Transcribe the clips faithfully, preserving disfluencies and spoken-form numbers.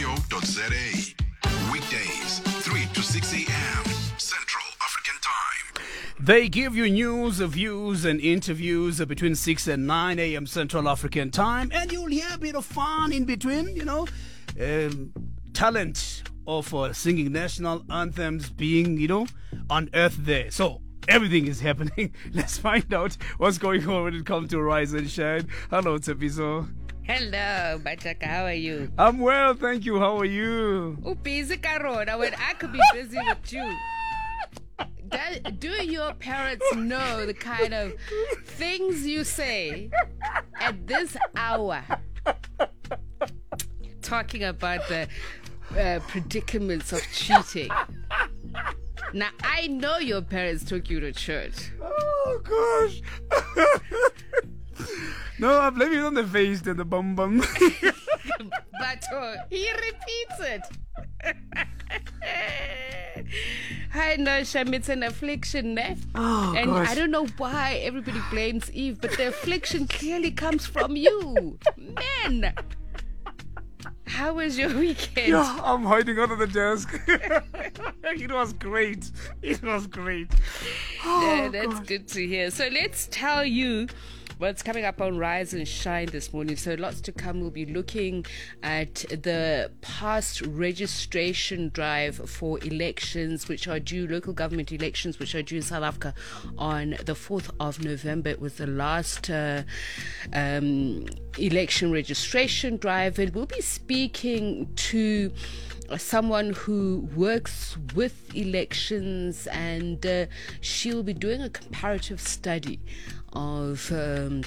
co dot za. Weekdays, three to six a.m. Central African Time. They give you news, views, and interviews between six and nine a.m. Central African Time, and you'll hear a bit of fun in between, you know. Um, talent of uh, singing national anthems being, you know, unearthed there. So, everything is happening. Let's find out what's going on when it comes to Rise and Shine. Hello, Tsepiso. Hello, Bachaka, how are you? I'm well, thank you. How are you? Oh, busy, Karona, when I could be busy with you. Does, do your parents know the kind of things you say at this hour? Talking about the uh, predicaments of cheating. Now, I know your parents took you to church. Oh, gosh. No, I'm blaming it on the face and the bum bum. But uh, he repeats it. I know, Sham, it's an affliction, eh? Oh, and gosh. I don't know why everybody blames Eve, but the affliction clearly comes from you. Man! How was your weekend? Yeah, I'm hiding under the desk. It was great. It was great. Oh, Yeah, that's gosh. good to hear. So let's tell you what's coming up on Rise and Shine this morning. So lots to come. We'll be looking at the past registration drive for elections, which are due, local government elections, which are due in South Africa on the fourth of November. It was the last uh, um, election registration drive. And we'll be speaking to someone who works with elections, and uh, she'll be doing a comparative study of um,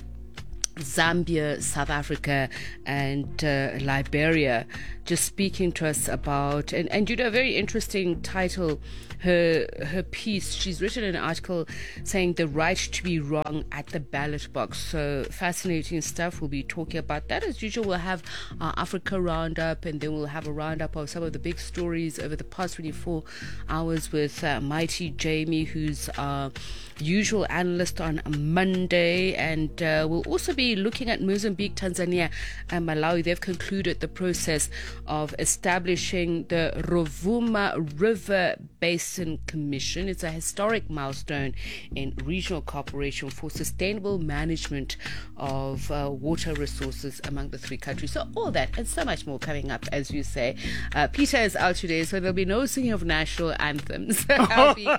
Zambia, South Africa, and uh, Liberia, just speaking to us about, and, and you know, a very interesting title, her her piece. She's written an article saying the right to be wrong at the ballot box. So fascinating stuff. We'll be talking about that. As usual, we'll have our Africa roundup, and then we'll have a roundup of some of the big stories over the past twenty-four hours with uh, Mighty Jamie, who's our usual analyst on Monday. And uh, we'll also be looking at Mozambique, Tanzania, and Malawi. They've concluded the process of establishing the Rovuma River Basin Commission. It's a historic milestone in regional cooperation for sustainable management of uh, water resources among the three countries. So all that and so much more coming up, as you say. Uh, Peter is out today, so there'll be no singing of national anthems. I'll be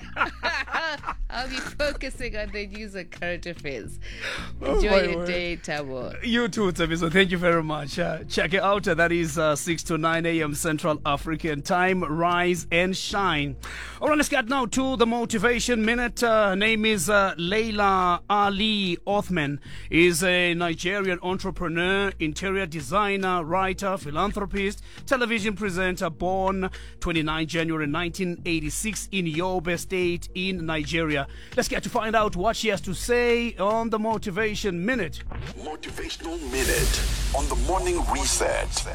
I'll be focusing on the news and current affairs. Enjoy my your word. day, Tabo. You too, Tsepiso. Thank you very much. Uh, check it out. Uh, that is uh, six to nine a.m. Central African Time. Rise and Shine. All right, let's get now to the Motivation Minute. Uh, her name is uh, Leila Ali Othman. Is a Nigerian entrepreneur, interior designer, writer, philanthropist, television presenter, born twenty-ninth of January nineteen eighty-six in Yobe State in Nigeria. Let's get to find out what she has to say on the Motivation Minute. Motivational Minute on the Morning Reset.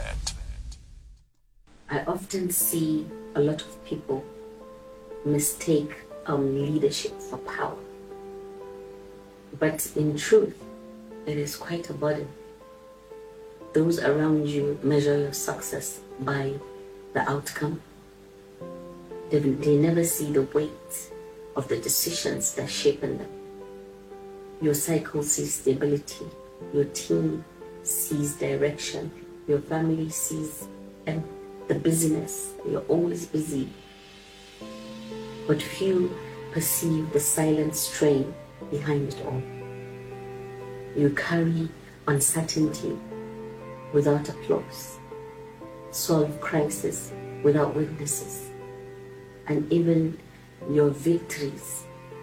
I often see a lot of people mistake um, leadership for power. But in truth, it is quite a burden. Those around you measure your success by the outcome. They, they never see the weight of the decisions that shape them. Your cycle sees stability. Your team sees direction. Your family sees and the busyness. You're always busy. But few perceive the silent strain behind it all. You carry uncertainty without applause, solve crisis without witnesses, and even your victories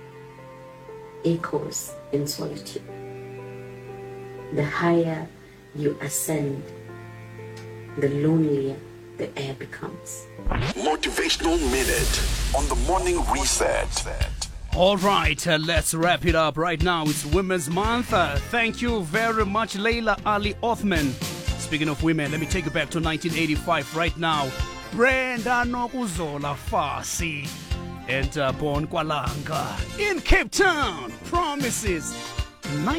echoes in solitude. The higher you ascend, the lonelier the air becomes. Motivational Minute on the Morning Reset. All right, uh, let's wrap it up right now. It's Women's Month. Uh, thank you very much, Leila Ali Othman. Speaking of women, let me take you back to nineteen eighty-five right now. Brenda Nokuzola Fasi and uh, born Kwalanga in Cape Town. Promises.